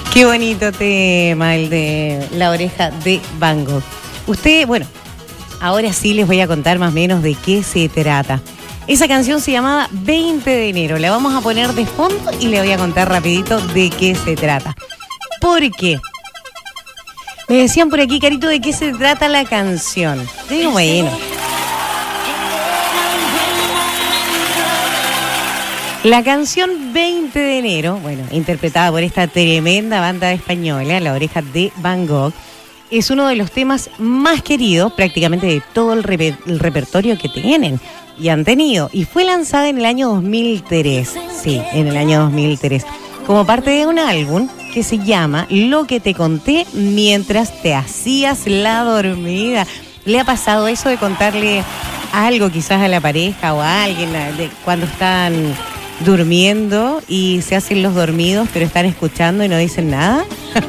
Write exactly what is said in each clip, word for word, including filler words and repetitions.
Qué bonito tema, el de La Oreja de Van Gogh. Usted, bueno, ahora sí les voy a contar más o menos de qué se trata. Esa canción se llamaba veinte de enero. La vamos a poner de fondo y le voy a contar rapidito de qué se trata. ¿Por qué? Me decían por aquí, Carito, ¿de qué se trata la canción? Yo digo, bueno. La canción veinte de enero, bueno, interpretada por esta tremenda banda española, La Oreja de Van Gogh, es uno de los temas más queridos prácticamente de todo el, reper- el repertorio que tienen y han tenido. Y fue lanzada en el año dos mil tres, sí, en el año dos mil tres, como parte de un álbum que se llama Lo que te conté mientras te hacías la dormida. ¿Le ha pasado eso de contarle algo quizás a la pareja o a alguien de cuando están durmiendo y se hacen los dormidos pero están escuchando y no dicen nada?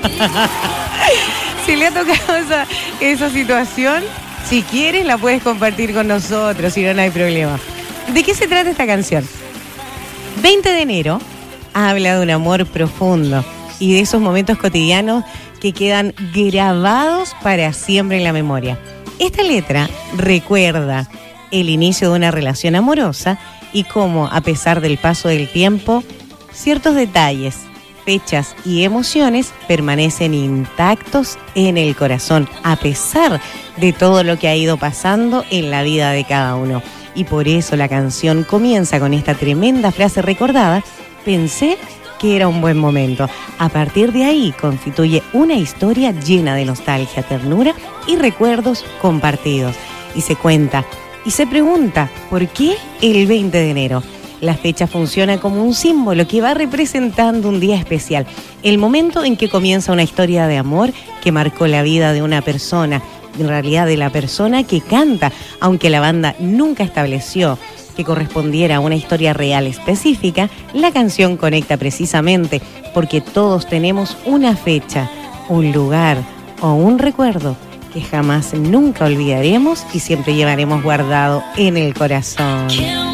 Si le ha tocado esa, esa situación, si quieres la puedes compartir con nosotros, si no, no hay problema. ¿De qué se trata esta canción? veinte de enero habla de un amor profundo y de esos momentos cotidianos que quedan grabados para siempre en la memoria. Esta letra recuerda el inicio de una relación amorosa y cómo, a pesar del paso del tiempo, ciertos detalles, fechas y emociones permanecen intactos en el corazón, a pesar de todo lo que ha ido pasando en la vida de cada uno. Y por eso la canción comienza con esta tremenda frase recordada: pensé que era un buen momento. A partir de ahí constituye una historia llena de nostalgia, ternura y recuerdos compartidos. Y se cuenta y se pregunta, ¿por qué el veinte de enero? La fecha funciona como un símbolo que va representando un día especial, el momento en que comienza una historia de amor que marcó la vida de una persona, en realidad de la persona que canta, aunque la banda nunca estableció que correspondiera a una historia real específica. La canción conecta precisamente porque todos tenemos una fecha, un lugar o un recuerdo que jamás nunca olvidaremos y siempre llevaremos guardado en el corazón.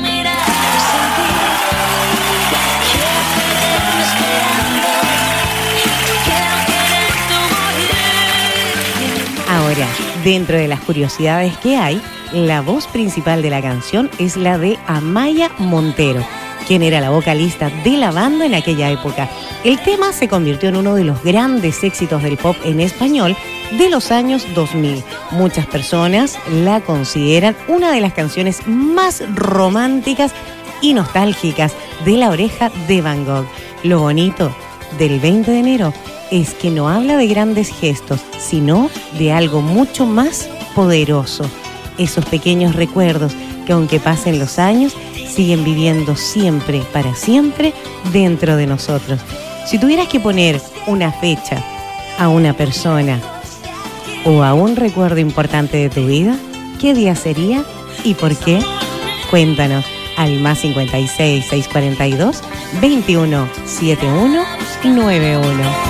Ahora, dentro de las curiosidades que hay, la voz principal de la canción es la de Amaya Montero, quien era la vocalista de la banda en aquella época. El tema se convirtió en uno de los grandes éxitos del pop en español de los años dos mil. Muchas personas la consideran una de las canciones más románticas y nostálgicas de La Oreja de Van Gogh. Lo bonito del veinte de enero es que no habla de grandes gestos, sino de algo mucho más poderoso. Esos pequeños recuerdos que, aunque pasen los años, siguen viviendo siempre, para siempre, dentro de nosotros. Si tuvieras que poner una fecha a una persona o a un recuerdo importante de tu vida, ¿qué día sería y por qué? Cuéntanos al más cincuenta y seis, seiscientos cuarenta y dos, veintiuno setenta y uno noventa y uno.